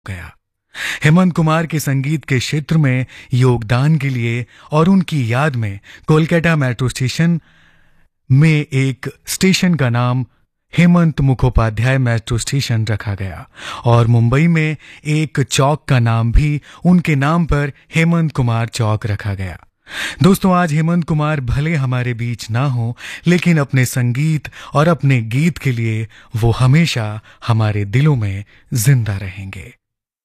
गया। हेमंत कुमार के संगीत के क्षेत्र में योगदान के लिए और उनकी याद में कोलकाता मेट्रो स्टेशन में एक स्टेशन का नाम हेमंत मुखोपाध्याय मेट्रो स्टेशन रखा गया और मुंबई में एक चौक का नाम भी उनके नाम पर हेमंत कुमार चौक रखा गया। दोस्तों, आज हेमंत कुमार भले हमारे बीच ना हो, लेकिन अपने संगीत और अपने गीत के लिए वो हमेशा हमारे दिलों में जिंदा रहेंगे।